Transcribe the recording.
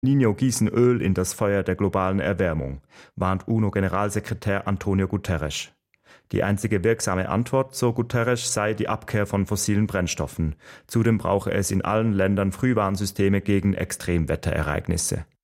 Niño gießen Öl in das Feuer der globalen Erwärmung, warnt UNO-Generalsekretär Antonio Guterres. Die einzige wirksame Antwort, so Guterres, sei die Abkehr von fossilen Brennstoffen. Zudem brauche es in allen Ländern Frühwarnsysteme gegen Extremwetterereignisse.